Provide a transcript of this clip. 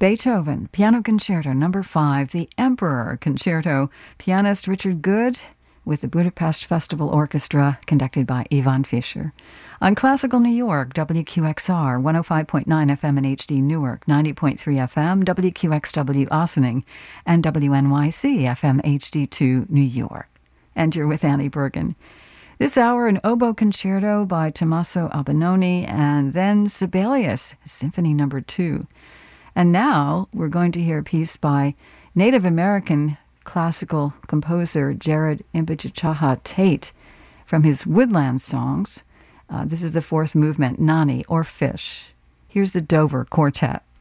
Beethoven, Piano Concerto Number 5, The Emperor Concerto, pianist Richard Good with the Budapest Festival Orchestra, conducted by Ivan Fischer. On Classical New York, WQXR, 105.9 FM in HD Newark, 90.3 FM, WQXW Ossining, and WNYC FM HD2 New York. And you're with Annie Bergen. This hour, an oboe concerto by Tommaso Albinoni, and then Sibelius, Symphony Number 2. And now we're going to hear a piece by Native American classical composer Jared Impichchaha Tate from his Woodland Songs. This is the fourth movement, Nani, or Fish. Here's the Dover Quartet.